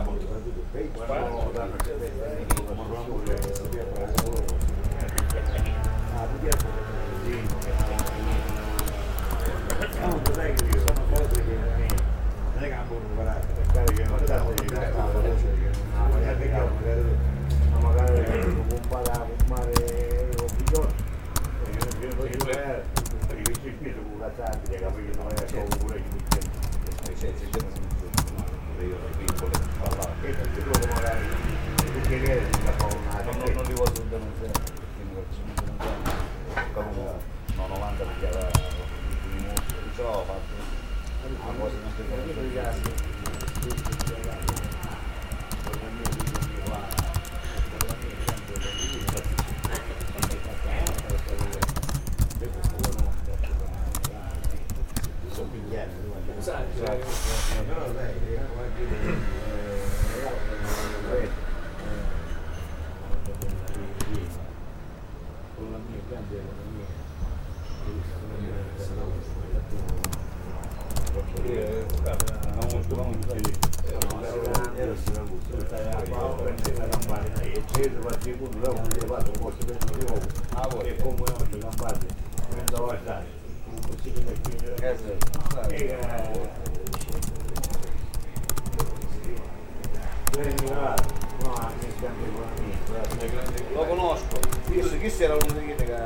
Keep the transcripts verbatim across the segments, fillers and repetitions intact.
Lo conosco, io chi si era uno di che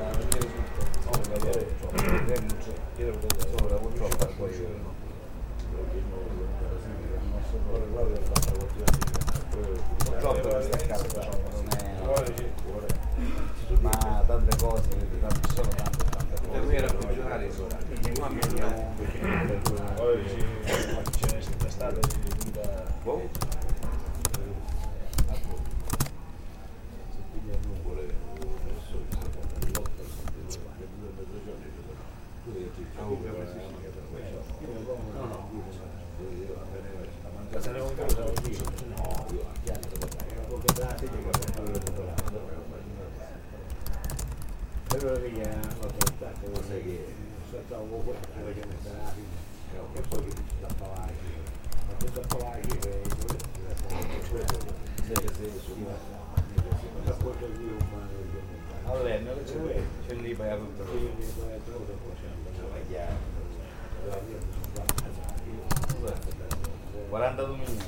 ma tante cose, ci sono tante tante cose. Per me era funzionario ma mi andiamo oggi ce ne sono state di c'è lì poi a tutto quarantadue minuti.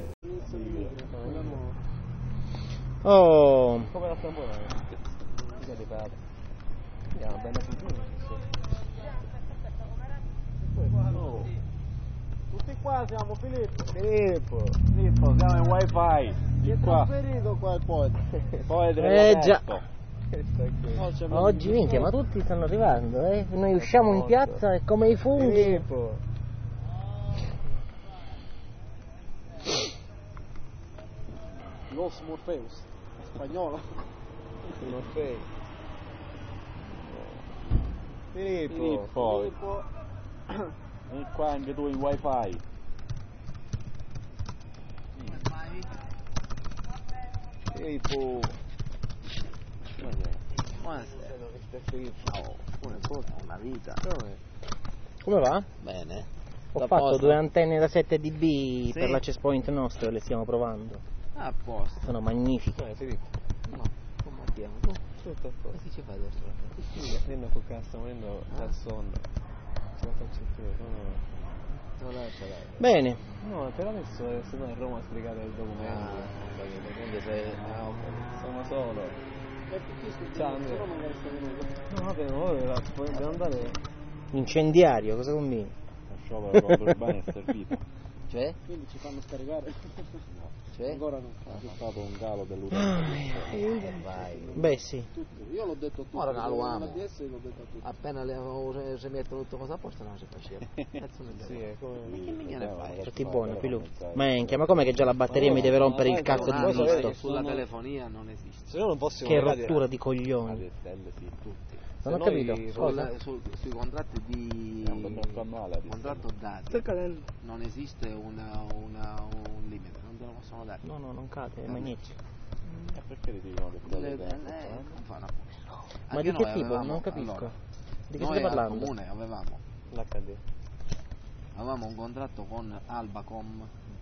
Oh, come la stampona? Che ripete. Andiamo bene oh. Tutti qua siamo Filippo. Filippo. Filippo, siamo in wifi. Chi è trasferito qua poi? Poi eh già. Oggi minchia, ma tutti stanno arrivando, eh? Noi usciamo in piazza e come i funghi. Filippo. Los Morpheus, spagnolo. Morpheus. Filippo. Filippo. Filippo. E qua anche tu in wifi. Filippo. Buonasera. Ciao. Buonasera. Una vita. Come va? Bene. Ho Da fatto posto. due antenne da sette D B Sì. per l'access point nostro e le stiamo provando. A posto. Sono magnifiche. Eh, Filippo. No, come abbiamo? No, tutto a posto. Che ci fai adesso? Sì, prendo col cazzo, morendo dal sonno. Ce la faccio più, no. Non lascia dai. Bene. No, te l'ho messo eh, se no a Roma a spiegare il documento. Ah, quindi sei. Ah, ok. Sono solo. Ciao, no, vabbè, ma ora devo andare. Incendiario, cosa combini? La sciopero contro il bagno è servito. Cioè? Quindi ci fanno scaricare? No. Cioè? Ancora non fa. C'è stato un calo dell'utente. Vai. Beh sì. Io l'ho detto a tutti. Ora non lo amo. Appena le, si mettono tutto cosa a posto non si faceva. Sì, è come. Che mica ne fai? Tutti buoni, Pilù. Minchia, ma com'è che già la batteria mi deve rompere il cazzo di visto? Sulla telefonia non esiste. Se no non possiamo Che rottura di coglioni. Sì, tutti. Non ho capito. Cosa? Su, sui contratti di contratto dati non esiste una, una, un limite, non te lo possono dare. No, no, non cade, è magnetico. E perché ti dicono che Le, le, non fanno. Ma di che tipo? Non capisco. Allora, di che noi stai parlando? al comune avevamo l'H D. avevamo un contratto con Albacom